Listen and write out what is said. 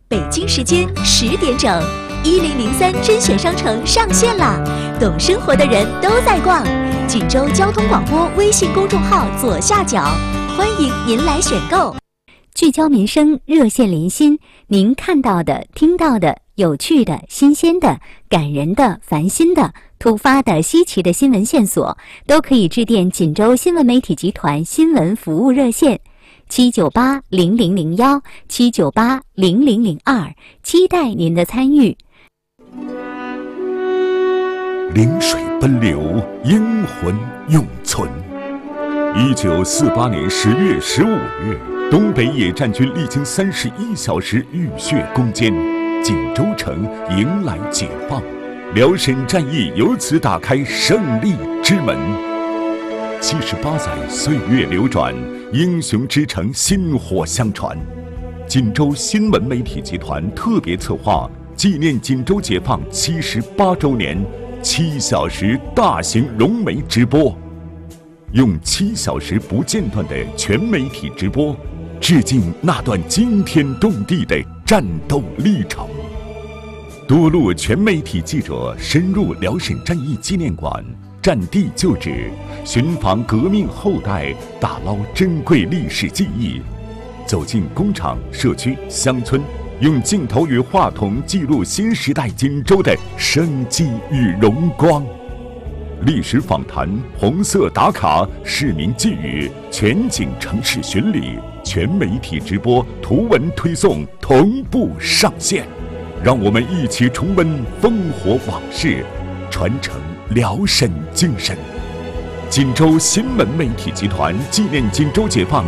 北京时间10点整，1003甄选商城上线啦！懂生活的人都在逛。锦州交通广播微信公众号左下角，欢迎您来选购。 聚焦民生，热线临心，您看到的、听到的、有趣的、新鲜的、感人的、烦心的、突发的、稀奇的新闻线索，都可以致电锦州新闻媒体集团新闻服务热线7980001 7980002，期待您的参与。 临水奔流，英魂永存。1948年10月15日，东北野战军历经31小时浴血攻坚，锦州城迎来解放，辽沈战役由此打开胜利之门。78载岁月流转，英雄之城薪火相传。锦州新闻媒体集团特别策划纪念锦州解放78周年7小时大型融媒直播，用7小时不间断的全媒体直播，致敬那段惊天动地的战斗历程。多路全媒体记者深入辽沈战役纪念馆，战地旧址，寻访革命后代，打捞珍贵历史记忆，走进工厂、社区、乡村，用镜头与话筒记录新时代锦州的生机与荣光。历史访谈、红色打卡、市民寄语、全景城市巡礼、全媒体直播、图文推送同步上线，让我们一起重温烽火往事，传承辽沈精神。锦州新闻媒体集团纪念锦州解放